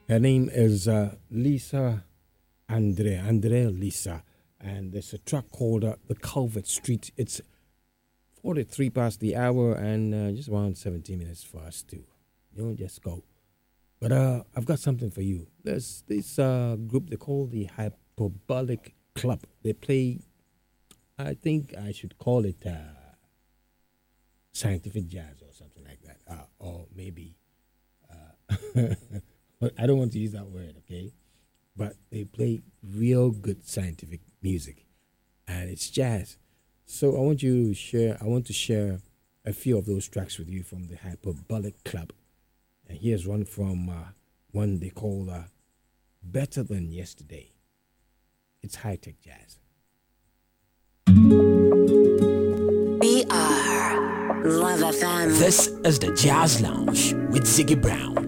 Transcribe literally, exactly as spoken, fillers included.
Her name is uh, Lisa Andre, Andre Lisa. And there's a track called uh, The Culvert Street. It's forty-three past the hour and uh, just around seventeen minutes for us to, you know, just go. But uh, I've got something for you. There's this uh, group they call the Hyperbolic Club. They play, I think I should call it uh, scientific jazz or something like that. Uh, or maybe, uh, I don't want to use that word, okay? But they play real good scientific music. And it's jazz. So I want you to share, I want to share a few of those tracks with you from the Hyperbolic Club. And here's one from uh, one they call uh, Better Than Yesterday. It's high-tech jazz. We are Love F M. This is the Jazz Lounge with Ziggy Brown.